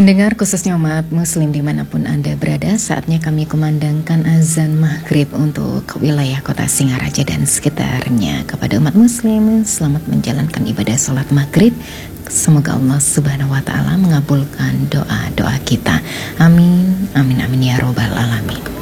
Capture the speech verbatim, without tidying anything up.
Pendengar khususnya umat muslim dimanapun Anda berada, saatnya kami kumandangkan azan maghrib untuk wilayah kota Singaraja dan sekitarnya. Kepada umat muslim, selamat menjalankan ibadah sholat maghrib. Semoga Allah subhanahu wa ta'ala mengabulkan doa-doa kita. Amin, amin, amin ya robbal alamin.